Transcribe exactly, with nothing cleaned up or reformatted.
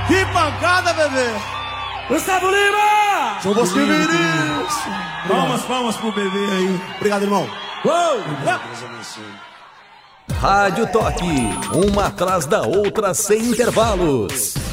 Que pancada, bebê! Gustavo Lima! João Bosco Vinícius! Palmas, palmas pro bebê aí. Obrigado, irmão. Uou! Rádio Toque, uma atrás da outra sem intervalos.